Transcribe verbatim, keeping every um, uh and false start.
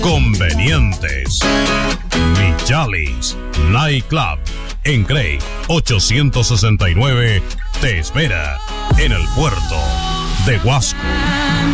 convenientes. Michalis Nightclub en Craig ochocientos sesenta y nueve te espera en el puerto de Huasco.